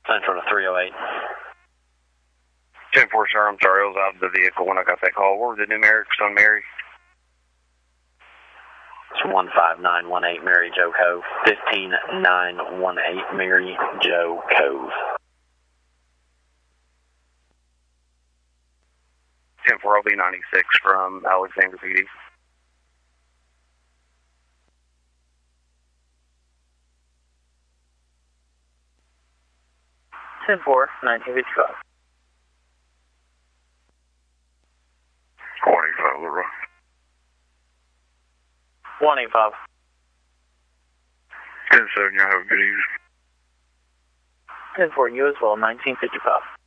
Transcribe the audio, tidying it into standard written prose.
Central to 308. 10-4, sir. I'm sorry, I was out of the vehicle when I got that call. What were the numerics on Mary? It's 15918 Mary Jo Cove. 15918 Mary Jo Cove. 10-4, I'll be 96 from Alexander PD. Ten four, 1955. 185, Leroy. 185. 10-7, y'all have a good evening. 10-4, you as well, 1955.